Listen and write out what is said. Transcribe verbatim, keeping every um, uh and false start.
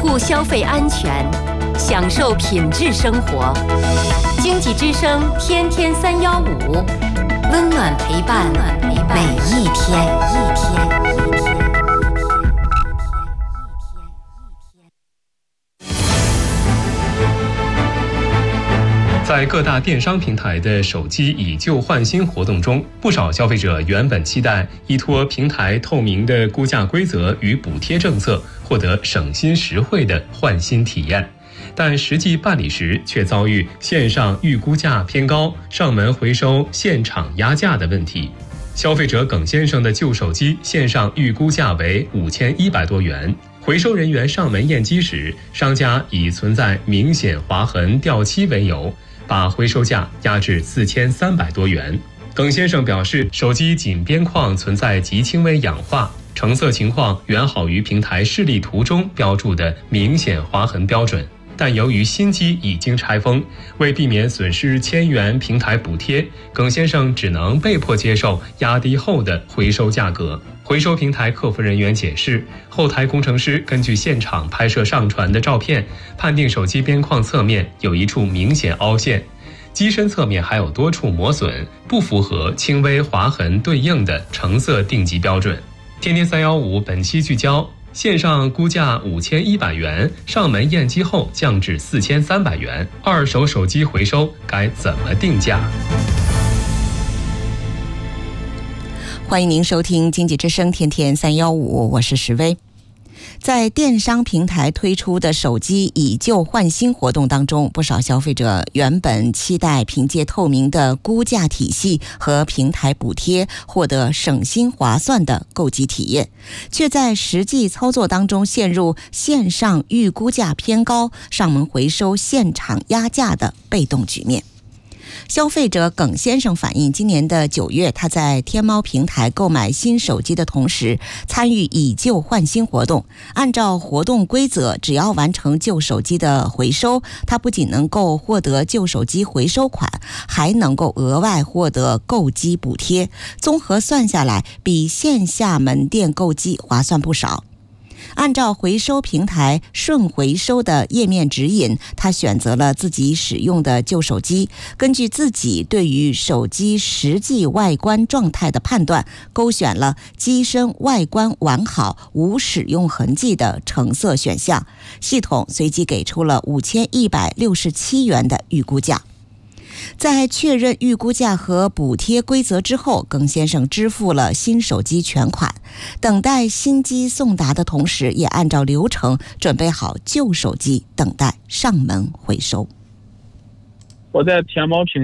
顾消费安全，享受品质生活。经济之声天天三幺五，温暖陪伴每一天。一天一天。 在各大电商平台的手机以旧换新活动中，不少消费者原本期待依托平台透明的估价规则与补贴政策，获得省心实惠的换新体验，但实际办理时却遭遇线上预估价偏高、上门回收现场压价的问题。消费者耿先生的旧手机线上预估价为五千一百多元，回收人员上门验机时，商家以存在明显划痕、掉漆为由，把回收价压至四千三百多元。耿先生表示，手机仅边框存在极轻微氧化，成色情况远好于平台示例图中标注的明显划痕标准。但由于新机已经拆封，为避免损失千元平台补贴，耿先生只能被迫接受压低后的回收价格。回收平台客服人员解释，后台工程师根据现场拍摄上传的照片，判定手机边框侧面有一处明显凹陷，机身侧面还有多处磨损，不符合轻微划痕对应的成色定级标准。天天三幺五本期聚焦：线上估价五千一百元，上门验机后降至四千三百元，二手手机回收该怎么定价？ 欢迎您收听经济之声天天三幺五，我是石薇。在电商平台推出的手机以旧换新活动当中，不少消费者原本期待凭借透明的估价体系和平台补贴获得省心划算的购机体验，却在实际操作当中陷入线上预估价偏高、上门回收现场压价的被动局面。消费者耿先生反映，今年的九月，他在天猫平台购买新手机的同时，参与以旧换新活动。按照活动规则，只要完成旧手机的回收，他不仅能够获得旧手机回收款，还能够额外获得购机补贴。综合算下来，比线下门店购机划算不少。按照回收平台顺回收的页面指引，他选择了自己使用的旧手机，根据自己对于手机实际外观状态的判断，勾选了机身外观完好、无使用痕迹的成色选项，系统随即给出了五千一百六十七元的预估价。在确认预估价和补贴规则之后，耿先生支付了新手机全款，等待新机送达的同时，也按照流程准备好旧手机，等待上门回收。 我在天猫平